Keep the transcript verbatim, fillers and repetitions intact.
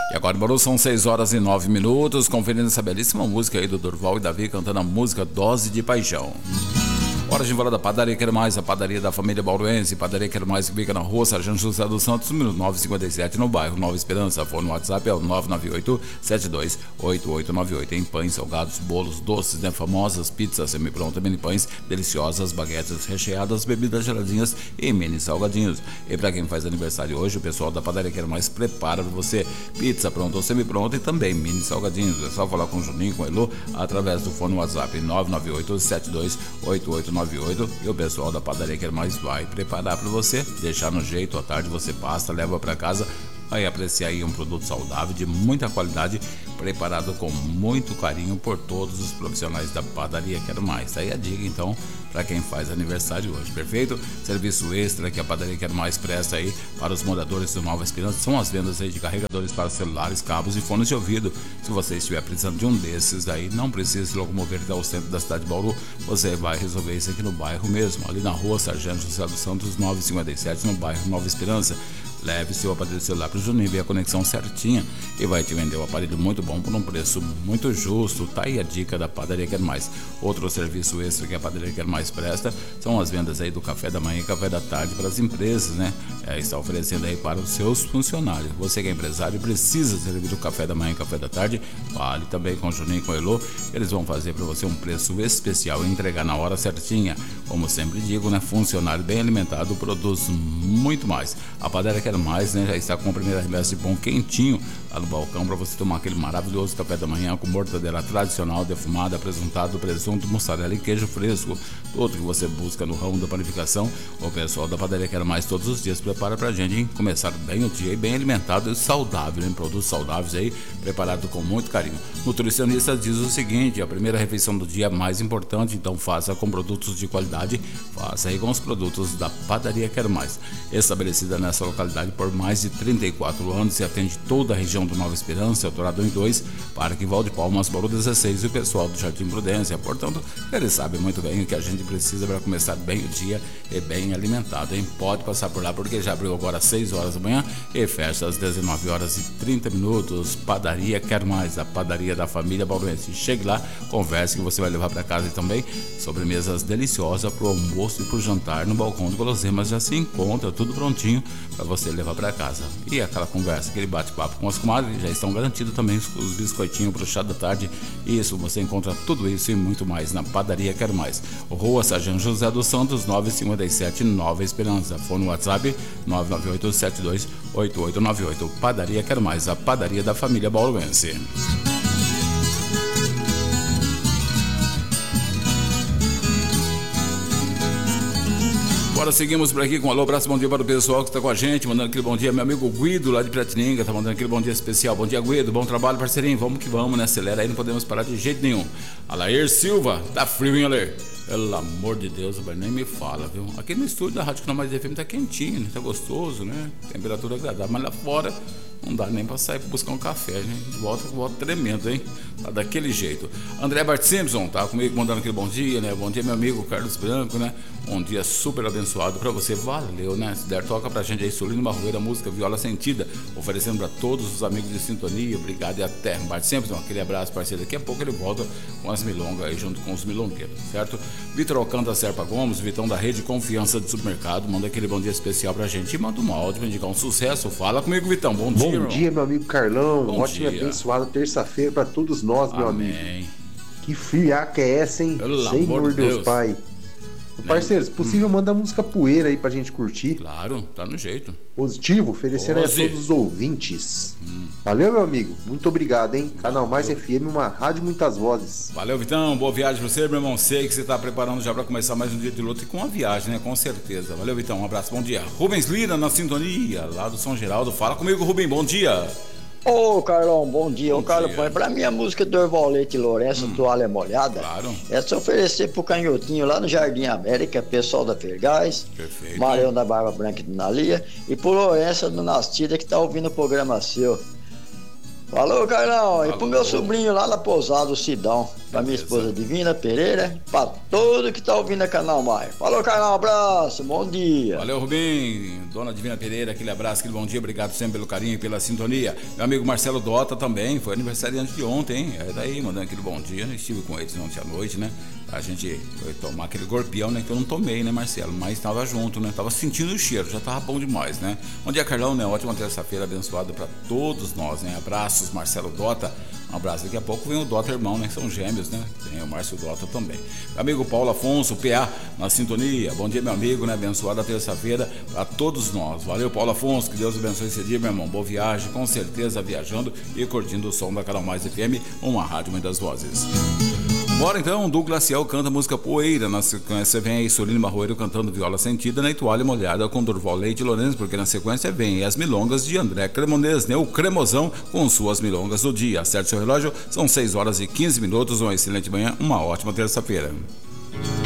E agora, Bauru, são seis horas e nove minutos, conferindo essa belíssima música aí do Durval e Davi cantando a música Dose de Paixão. Hora de falar da Padaria Quero Mais, a padaria da família bauruense. Padaria Quero Mais, que fica na rua Sargento José dos Santos, número novecentos e cinquenta e sete, no bairro Nova Esperança. Fone no WhatsApp é o nove nove oito, sete dois oito oito nove oito. Tem pães, salgados, bolos, doces, né? Famosas pizzas semi-prontas, mini pães deliciosas, baguetes recheadas, bebidas geladinhas e mini salgadinhos. E para quem faz aniversário hoje, o pessoal da Padaria Quero Mais prepara para você pizza pronta ou semi-pronta e também mini salgadinhos. É só falar com o Juninho, com o Elu, através do fone WhatsApp nove nove oito, sete dois oito oito nove oito. E o pessoal da Padaria Quero Mais vai preparar para você, deixar no jeito. À tarde você passa, leva para casa, vai apreciar aí um produto saudável de muita qualidade, preparado com muito carinho por todos os profissionais da Padaria Quero Mais. Aí a dica então para quem faz aniversário hoje, perfeito? Serviço extra que a Padaria Quero Mais presta aí para os moradores de Nova Esperança são as vendas aí de carregadores para celulares, cabos e fones de ouvido. Se você estiver precisando de um desses aí, não precisa se locomover até o centro da cidade de Bauru, você vai resolver isso aqui no bairro mesmo, ali na rua Sargento José dos Santos novecentos e cinquenta e sete, no bairro Nova Esperança. Leve seu aparelho celular para o Juninho, vê a conexão certinha e vai te vender um aparelho muito bom por um preço muito justo. Tá aí a dica da Padaria Quero Mais. Outro serviço extra que a Padaria Quero Mais presta são as vendas aí do café da manhã e café da tarde para as empresas, né? É, está oferecendo aí para os seus funcionários. Você que é empresário precisa servir o café da manhã e café da tarde, fale também com o Juninho e com o Elo. Eles vão fazer para você um preço especial e entregar na hora certinha. Como sempre digo, né? Funcionário bem alimentado produz muito mais. A Padaria Quero Mais, né, já está com a primeira remessa de pão quentinho lá no balcão para você tomar aquele maravilhoso café da manhã com mortadela tradicional, defumada, apresentado, presunto, mussarela e queijo fresco. Tudo que você busca no ramo da panificação, o pessoal da Padaria Quero Mais todos os dias prepara pra gente, hein? Começar bem o dia, bem alimentado e saudável, hein? Produtos saudáveis aí, preparado com muito carinho. Nutricionista diz o seguinte: a primeira refeição do dia é mais importante, então faça com produtos de qualidade, faça aí com os produtos da Padaria Quero Mais. Estabelecida nessa localidade por mais de trinta e quatro anos e atende toda a região do Nova Esperança, Eldorado um e dois, Parque Valde Palmas, Bauru dezesseis e o pessoal do Jardim Prudência. Portanto, eles sabem muito bem o que a gente precisa para começar bem o dia e bem alimentado, hein? Pode passar por lá porque já abriu agora às seis horas da manhã e fecha às dezenove horas e trinta minutos. Padaria Quero Mais, a padaria da família bauruense. Chegue lá, converse que você vai levar para casa e também sobremesas deliciosas para o almoço e para o jantar. No balcão de Guloseimas já se encontra tudo prontinho para você levar para casa. E aquela conversa, aquele bate-papo com as comadres, já estão garantidos também os, os biscoitinhos para o chá da tarde. Isso, você encontra tudo isso e muito mais na Padaria Quero Mais. Rua Sargento José dos Santos, novecentos e cinquenta e sete, Nova Esperança. Fone no WhatsApp nove nove oito, sete dois oito oito nove oito. Padaria Quero Mais, a padaria da família bauruense. Agora seguimos por aqui com um alô, abraço, bom dia para o pessoal que está com a gente, mandando aquele bom dia, meu amigo Guido lá de Piratininga, tá mandando aquele bom dia especial. Bom dia, Guido, bom trabalho, parceirinho, vamos que vamos, né? Acelera aí, não podemos parar de jeito nenhum. Alair Silva, tá frio, hein, Alair? Pelo amor de Deus, nem me fala, viu? Aqui no estúdio da Rádio Canal Mais F M tá quentinho, né? Tá gostoso, né? Temperatura agradável, mas lá fora não dá nem pra sair pra buscar um café, gente. De volta, volta tremendo, hein? Tá daquele jeito. André Bart Simpson tá comigo mandando aquele bom dia, né? Bom dia, meu amigo Carlos Branco, né? Um dia super abençoado pra você, valeu, né? Se der, toca pra gente aí, Solino Marroeira, música Viola Sentida, oferecendo pra todos os amigos de sintonia, obrigado e até. Bart Simpson, aquele abraço, parceiro. Daqui a pouco ele volta com as milongas aí, junto com os milongueiros, certo? Vitor Alcântara Serpa Gomes, Vitão da Rede Confiança de Supermercado, manda aquele bom dia especial pra gente e manda um áudio pra indicar um sucesso. Fala comigo, Vitão, bom dia. Bom irmão. dia, meu amigo Carlão, bom ótima e abençoada terça-feira pra todos nós, meu Amém. amigo. Que friaca é essa, hein? Pelo Senhor amor de Deus, Deus. Pai. Parceiro, se possível, hum. manda a música Poeira aí pra gente curtir. Claro, tá no jeito. Positivo, oferecendo aí a todos os ouvintes. Hum. Valeu, meu amigo. Muito obrigado, hein? Canal Mais F M, uma rádio muitas vozes. Valeu, Vitão. Boa viagem pra você, meu irmão. Sei que você tá preparando já pra começar mais um dia de luta e com a viagem, né? Com certeza. Valeu, Vitão. Um abraço, bom dia. Rubens Lira na sintonia, lá do São Geraldo. Fala comigo, Rubem. Bom dia. Ô, Carlão, bom dia. Bom Ô, Carlão, põe pra mim a música do Orval Leite Lourenço, hum. Toalha Molhada. Claro. É só oferecer pro Canhotinho lá no Jardim América, pessoal da Fergás, perfeito. Marião da Barba Branca de Nalia e pro Lourenço do Nastida que tá ouvindo o programa seu. Falou, Carlão. Falou. E pro meu sobrinho lá na Pousada, o Sidão. pra minha esposa Divina Pereira, pra todo que tá ouvindo a Canal Mais. Falou, Canal, abraço, bom dia. Valeu, Rubim, dona Divina Pereira, aquele abraço, aquele bom dia, obrigado sempre pelo carinho e pela sintonia. Meu amigo Marcelo Dota também, foi aniversariante de ontem, hein? É daí, mandando aquele bom dia, né? Estive com eles ontem à noite, né? A gente foi tomar aquele gorpião, né? Que eu não tomei, né, Marcelo? Mas tava junto, né? Tava sentindo o cheiro, já tava bom demais, né? Bom dia, Carlão, né? Ótima terça-feira abençoada pra todos nós, né? Abraços, Marcelo Dota. Um abraço. Daqui a pouco vem o Dota irmão, né? São gêmeos, né? Tem o Márcio Dota também. Meu amigo Paulo Afonso, P A, na sintonia. Bom dia, meu amigo, né? Abençoada terça-feira pra todos nós. Valeu, Paulo Afonso. Que Deus abençoe esse dia, meu irmão. Boa viagem, com certeza, viajando e curtindo o som da Canal Mais F M, uma rádio Mãe das Vozes. Bora então, Douglas Ciel canta a música Poeira. Na sequência vem aí Solino Barroeiro cantando Viola Sentida na Toalha Molhada com Durval Leite Lourenço, porque na sequência vem as milongas de André Cremonês, né? O Cremosão com suas milongas do dia. Acerte seu relógio, são seis horas e quinze minutos, uma excelente manhã, uma ótima terça-feira.